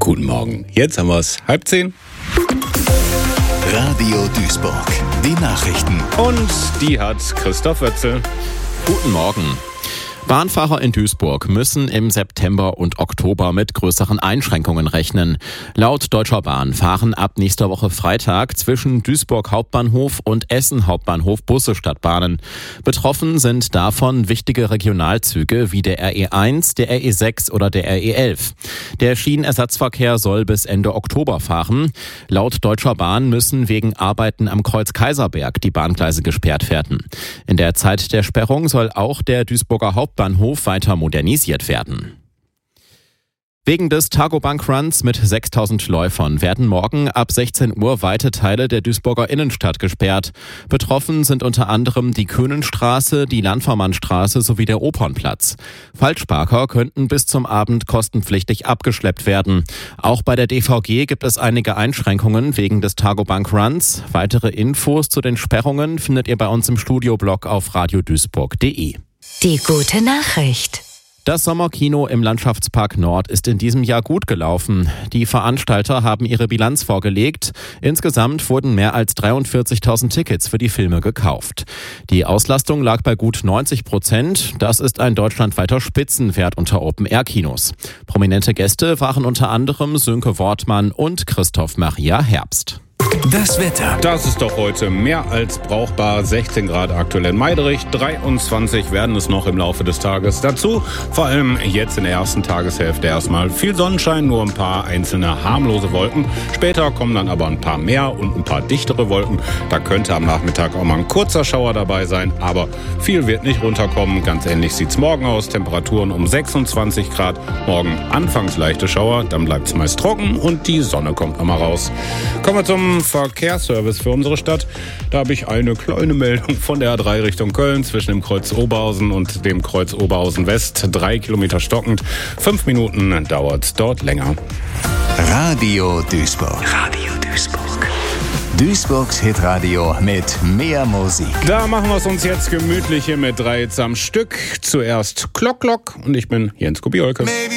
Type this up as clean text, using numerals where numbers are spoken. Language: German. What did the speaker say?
Guten Morgen. Jetzt haben wir es 9:30. Radio Duisburg. Die Nachrichten. Und die hat Christoph Wötzel. Guten Morgen. Bahnfahrer in Duisburg müssen im September und Oktober mit größeren Einschränkungen rechnen. Laut Deutscher Bahn fahren ab nächster Woche Freitag zwischen Duisburg Hauptbahnhof und Essen Hauptbahnhof Busse statt Bahnen. Betroffen sind davon wichtige Regionalzüge wie der RE1, der RE6 oder der RE11. Der Schienenersatzverkehr soll bis Ende Oktober fahren. Laut Deutscher Bahn müssen wegen Arbeiten am Kreuz Kaiserberg die Bahngleise gesperrt werden. In der Zeit der Sperrung soll auch der Duisburger Hauptbahnhof weiter modernisiert werden. Wegen des Targobank Runs mit 6000 Läufern werden morgen ab 16 Uhr weite Teile der Duisburger Innenstadt gesperrt. Betroffen sind unter anderem die Köhnenstraße, die Landvermannstraße sowie der Opernplatz. Falschparker könnten bis zum Abend kostenpflichtig abgeschleppt werden. Auch bei der DVG gibt es einige Einschränkungen wegen des Targobank Runs. Weitere Infos zu den Sperrungen findet ihr bei uns im Studioblog auf radioduisburg.de. Die gute Nachricht. Das Sommerkino im Landschaftspark Nord ist in diesem Jahr gut gelaufen. Die Veranstalter haben ihre Bilanz vorgelegt. Insgesamt wurden mehr als 43.000 Tickets für die Filme gekauft. Die Auslastung lag bei gut 90%. Das ist ein deutschlandweiter Spitzenwert unter Open-Air-Kinos. Prominente Gäste waren unter anderem Sönke Wortmann und Christoph Maria Herbst. Das Wetter. Das ist doch heute mehr als brauchbar. 16 Grad aktuell in Meiderich, 23 werden es noch im Laufe des Tages. Dazu vor allem jetzt in der ersten Tageshälfte erstmal viel Sonnenschein, nur ein paar einzelne harmlose Wolken. Später kommen dann aber ein paar mehr und ein paar dichtere Wolken. Da könnte am Nachmittag auch mal ein kurzer Schauer dabei sein, aber viel wird nicht runterkommen. Ganz ähnlich sieht's morgen aus. Temperaturen um 26 Grad. Morgen anfangs leichte Schauer, dann bleibt's meist trocken und die Sonne kommt nochmal raus. Kommen wir zum Verkehrsservice für unsere Stadt. Da habe ich eine kleine Meldung von der A3 Richtung Köln zwischen dem Kreuz Oberhausen und dem Kreuz Oberhausen West. 3 Kilometer stockend. 5 Minuten dauert es dort länger. Radio Duisburg. Radio Duisburg. Duisburgs Hitradio mit mehr Musik. Da machen wir es uns jetzt gemütlich hier mit 3 Hits am Stück. Zuerst Klock Klock und ich bin Jens Kubiolke.